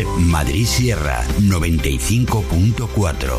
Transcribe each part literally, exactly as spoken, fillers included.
Ser Madrid Sierra noventa y cinco punto cuatro.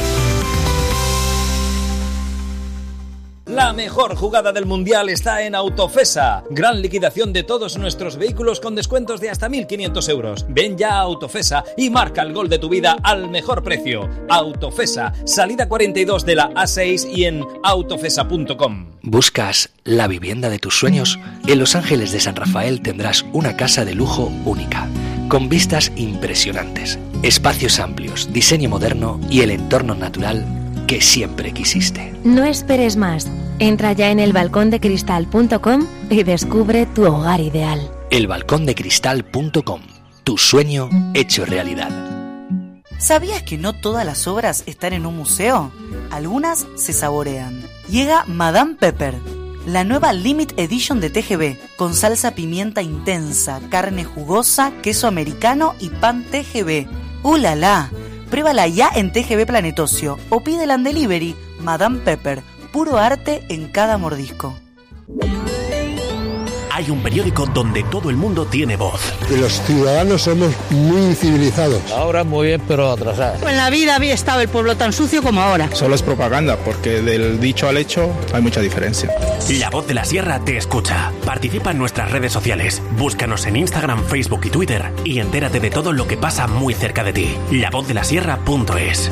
La mejor jugada del Mundial está en Autofesa. Gran liquidación de todos nuestros vehículos con descuentos de hasta mil quinientos euros. Ven ya a Autofesa y marca el gol de tu vida al mejor precio. Autofesa, salida cuarenta y dos de la A seis y en autofesa punto com. ¿Buscas la vivienda de tus sueños? En Los Ángeles de San Rafael tendrás una casa de lujo única, con vistas impresionantes, espacios amplios, diseño moderno y el entorno natural que siempre quisiste. No esperes más. Entra ya en el balcón de cristal punto com y descubre tu hogar ideal. el balcón de cristal punto com. Tu sueño hecho realidad. ¿Sabías que no todas las obras están en un museo? Algunas se saborean. Llega Madame Pepper, la nueva Limit Edition de T G V, con salsa pimienta intensa, carne jugosa, queso americano y pan T G V. ¡Uh, la, la! Pruébala ya en T G V Planetocio o pídela en delivery. Madame Pepper, puro arte en cada mordisco. Hay un periódico donde todo el mundo tiene voz. Y los ciudadanos somos muy civilizados. Ahora muy bien, pero atrasados. En la vida había estado el pueblo tan sucio como ahora. Solo es propaganda, porque del dicho al hecho hay mucha diferencia. La Voz de la Sierra te escucha. Participa en nuestras redes sociales. Búscanos en Instagram, Facebook y Twitter y entérate de todo lo que pasa muy cerca de ti. la voz de la sierra punto es.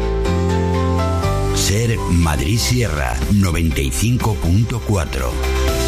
Ser Madrid Sierra noventa y cinco punto cuatro.